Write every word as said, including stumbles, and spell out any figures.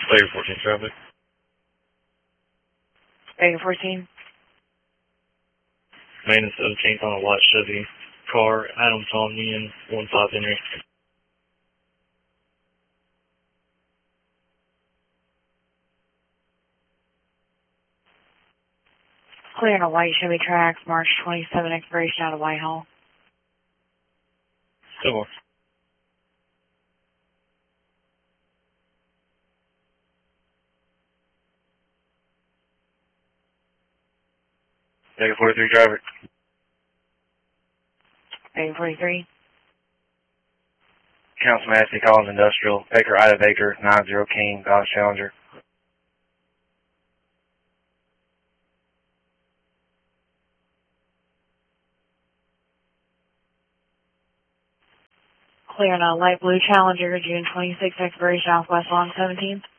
Layer fourteen traffic. Layer fourteen. Maintenance seventeenth on a white Chevy car, Adam Tomnian, one five Henry. Clear on a white Chevy Trax, March twenty-seventh, expiration out of Whitehall. Two more. Layer forty-three traffic. Layer forty-three. Council Massey, Collins Industrial, Baker, Ida Baker, nine zero King, Dodge Challenger. Clear on a light blue Challenger, June twenty-sixth, expiration off West Lawn seventeenth.